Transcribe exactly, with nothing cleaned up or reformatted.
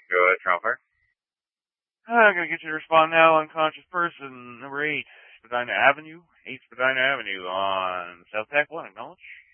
Go ahead, Trumper. I'm going to get you to respond now. Unconscious person, number eight, Spadina Avenue. eight Spadina Avenue on South Tack one. Acknowledge.